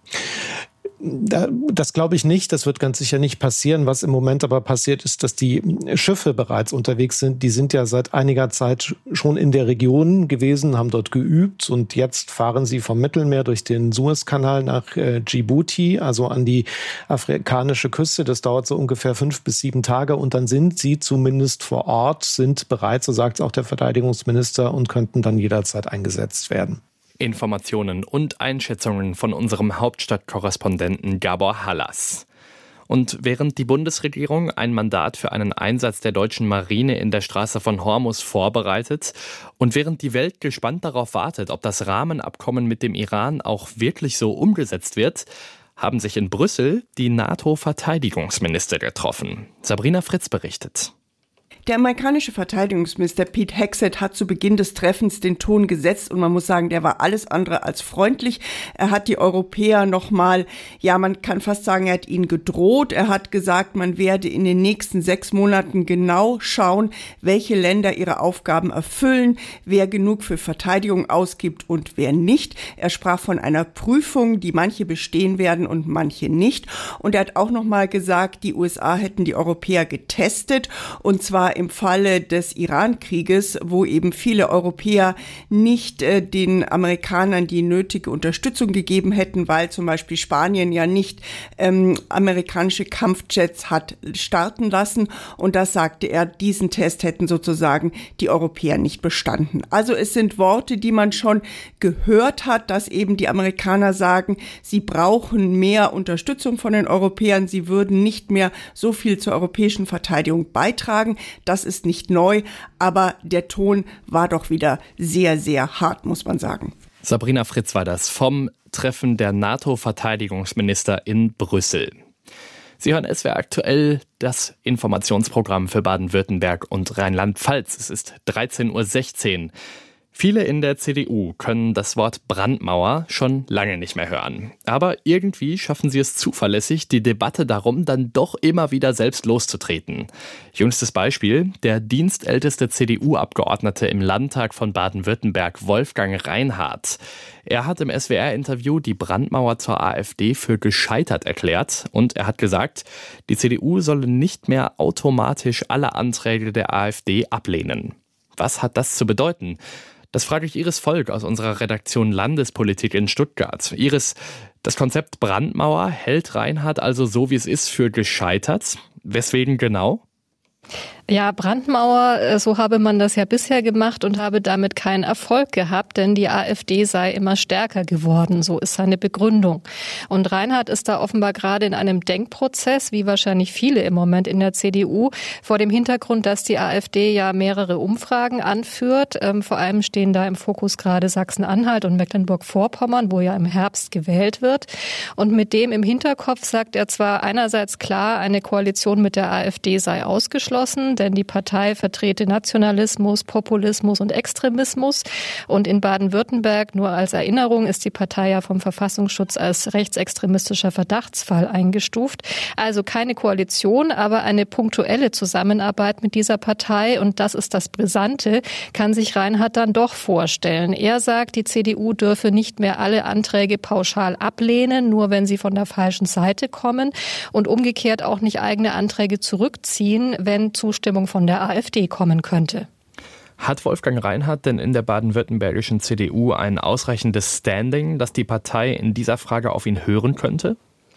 Das glaube ich nicht. Das wird ganz sicher nicht passieren. Was im Moment aber passiert ist, dass die Schiffe bereits unterwegs sind. Die sind ja seit einiger Zeit schon in der Region gewesen, haben dort geübt und jetzt fahren sie vom Mittelmeer durch den Suezkanal nach äh, Djibouti, also an die afrikanische Küste. Das dauert so ungefähr fünf bis sieben Tage und dann sind sie zumindest vor Ort, sind bereit, so sagt es auch der Verteidigungsminister, und könnten dann jederzeit eingesetzt werden. Informationen und Einschätzungen von unserem Hauptstadtkorrespondenten Gabor Hallas. Und während die Bundesregierung ein Mandat für einen Einsatz der deutschen Marine in der Straße von Hormuz vorbereitet und während die Welt gespannt darauf wartet, ob das Rahmenabkommen mit dem Iran auch wirklich so umgesetzt wird, haben sich in Brüssel die NATO-Verteidigungsminister getroffen. Sabrina Fritz berichtet. Der amerikanische Verteidigungsminister Pete Hegseth hat zu Beginn des Treffens den Ton gesetzt und man muss sagen, der war alles andere als freundlich. Er hat die Europäer nochmal, ja, man kann fast sagen, er hat ihnen gedroht. Er hat gesagt, man werde in den nächsten sechs Monaten genau schauen, welche Länder ihre Aufgaben erfüllen, wer genug für Verteidigung ausgibt und wer nicht. Er sprach von einer Prüfung, die manche bestehen werden und manche nicht. Und er hat auch nochmal gesagt, die U S A hätten die Europäer getestet und zwar im Falle des Iran-Krieges, wo eben viele Europäer nicht äh, den Amerikanern die nötige Unterstützung gegeben hätten, weil zum Beispiel Spanien ja nicht ähm, amerikanische Kampfjets hat starten lassen. Und das sagte er, diesen Test hätten sozusagen die Europäer nicht bestanden. Also es sind Worte, die man schon gehört hat, dass eben die Amerikaner sagen, sie brauchen mehr Unterstützung von den Europäern, sie würden nicht mehr so viel zur europäischen Verteidigung beitragen. Das ist nicht neu, aber der Ton war doch wieder sehr, sehr hart, muss man sagen. Sabrina Fritz war das vom Treffen der NATO-Verteidigungsminister in Brüssel. Sie hören S W R aktuell, das Informationsprogramm für Baden-Württemberg und Rheinland-Pfalz. Es ist dreizehn Uhr sechzehn. Viele in der C D U können das Wort Brandmauer schon lange nicht mehr hören. Aber irgendwie schaffen sie es zuverlässig, die Debatte darum dann doch immer wieder selbst loszutreten. Jüngstes Beispiel, der dienstälteste C D U-Abgeordnete im Landtag von Baden-Württemberg, Wolfgang Reinhardt. Er hat im S W R-Interview die Brandmauer zur AfD für gescheitert erklärt und er hat gesagt, die C D U solle nicht mehr automatisch alle Anträge der AfD ablehnen. Was hat das zu bedeuten? Das frage ich Iris Volk aus unserer Redaktion Landespolitik in Stuttgart. Iris, das Konzept Brandmauer hält Reinhardt also so, wie es ist, für gescheitert. Weswegen genau? Ja, Brandmauer, so habe man das ja bisher gemacht und habe damit keinen Erfolg gehabt, denn die AfD sei immer stärker geworden. So ist seine Begründung. Und Reinhardt ist da offenbar gerade in einem Denkprozess, wie wahrscheinlich viele im Moment in der C D U, vor dem Hintergrund, dass die AfD ja mehrere Umfragen anführt. Ähm, vor allem stehen da im Fokus gerade Sachsen-Anhalt und Mecklenburg-Vorpommern, wo ja im Herbst gewählt wird. Und mit dem im Hinterkopf sagt er zwar einerseits klar, eine Koalition mit der AfD sei ausgeschlossen, denn die Partei vertrete Nationalismus, Populismus und Extremismus. Und in Baden-Württemberg, nur als Erinnerung, ist die Partei ja vom Verfassungsschutz als rechtsextremistischer Verdachtsfall eingestuft. Also keine Koalition, aber eine punktuelle Zusammenarbeit mit dieser Partei. Und das ist das Brisante, kann sich Reinhardt dann doch vorstellen. Er sagt, die C D U dürfe nicht mehr alle Anträge pauschal ablehnen, nur wenn sie von der falschen Seite kommen und umgekehrt auch nicht eigene Anträge zurückziehen, wenn Zustimmung von der AfD kommen könnte. Hat Wolfgang Reinhardt denn in der baden-württembergischen C D U ein ausreichendes Standing, dass die Partei in dieser Frage auf ihn hören könnte?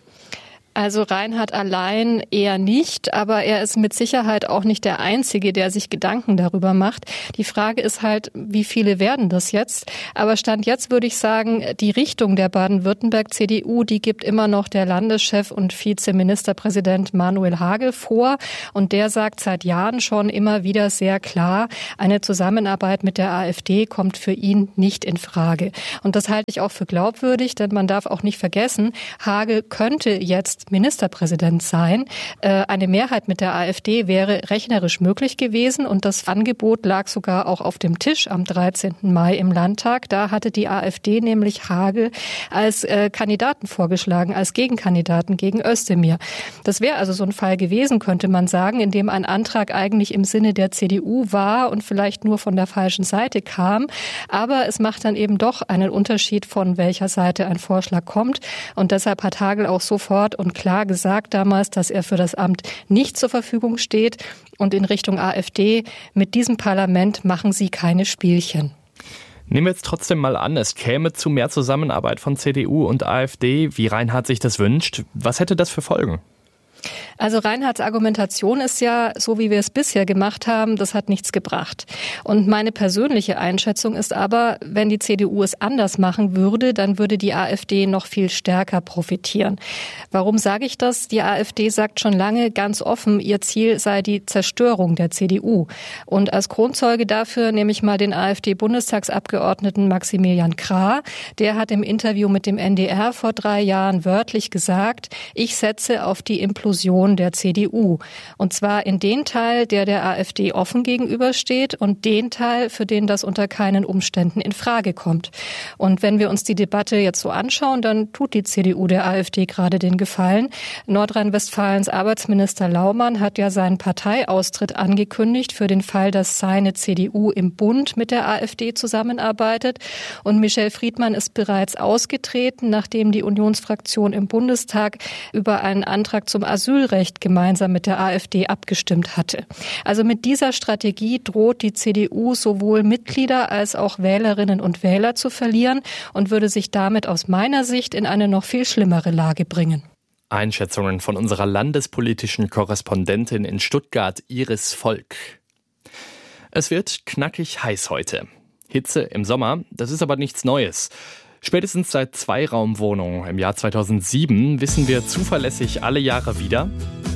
Also Reinhardt allein eher nicht, aber er ist mit Sicherheit auch nicht der Einzige, der sich Gedanken darüber macht. Die Frage ist halt, wie viele werden das jetzt? Aber Stand jetzt würde ich sagen, die Richtung der Baden-Württemberg-C D U, die gibt immer noch der Landeschef und Vizeministerpräsident Manuel Hagel vor. Und der sagt seit Jahren schon immer wieder sehr klar, eine Zusammenarbeit mit der AfD kommt für ihn nicht in Frage. Und das halte ich auch für glaubwürdig, denn man darf auch nicht vergessen, Hagel könnte jetzt Ministerpräsident sein. Eine Mehrheit mit der AfD wäre rechnerisch möglich gewesen und das Angebot lag sogar auch auf dem Tisch am dreizehnten Mai im Landtag. Da hatte die AfD nämlich Hagel als Kandidaten vorgeschlagen, als Gegenkandidaten gegen Özdemir. Das wäre also so ein Fall gewesen, könnte man sagen, in dem ein Antrag eigentlich im Sinne der C D U war und vielleicht nur von der falschen Seite kam. Aber es macht dann eben doch einen Unterschied, von welcher Seite ein Vorschlag kommt. Und deshalb hat Hagel auch sofort und klar gesagt damals, dass er für das Amt nicht zur Verfügung steht. Und in Richtung AfD, mit diesem Parlament machen sie keine Spielchen. Nehmen wir jetzt trotzdem mal an, es käme zu mehr Zusammenarbeit von C D U und AfD, wie Reinhardt sich das wünscht. Was hätte das für Folgen? Also Reinhardts Argumentation ist ja, so wie wir es bisher gemacht haben, das hat nichts gebracht. Und meine persönliche Einschätzung ist aber, wenn die C D U es anders machen würde, dann würde die AfD noch viel stärker profitieren. Warum sage ich das? Die AfD sagt schon lange ganz offen, ihr Ziel sei die Zerstörung der C D U. Und als Kronzeuge dafür nehme ich mal den AfD-Bundestagsabgeordneten Maximilian Krah. Der hat im Interview mit dem N D R vor drei Jahren wörtlich gesagt, ich setze auf die Implosion der C D U. Und zwar in den Teil, der der AfD offen gegenübersteht und den Teil, für den das unter keinen Umständen in Frage kommt. Und wenn wir uns die Debatte jetzt so anschauen, dann tut die C D U der AfD gerade den Gefallen. Nordrhein-Westfalens Arbeitsminister Laumann hat ja seinen Parteiaustritt angekündigt für den Fall, dass seine C D U im Bund mit der AfD zusammenarbeitet. Und Michel Friedmann ist bereits ausgetreten, nachdem die Unionsfraktion im Bundestag über einen Antrag zum Asylrecht gemeinsam mit der AfD abgestimmt hatte. Also mit dieser Strategie droht die C D U sowohl Mitglieder als auch Wählerinnen und Wähler zu verlieren und würde sich damit aus meiner Sicht in eine noch viel schlimmere Lage bringen. Einschätzungen von unserer landespolitischen Korrespondentin in Stuttgart, Iris Volk. Es wird knackig heiß heute. Hitze im Sommer, das ist aber nichts Neues. Spätestens seit Zweiraumwohnungen im Jahr zweitausendsieben wissen wir zuverlässig alle Jahre wieder,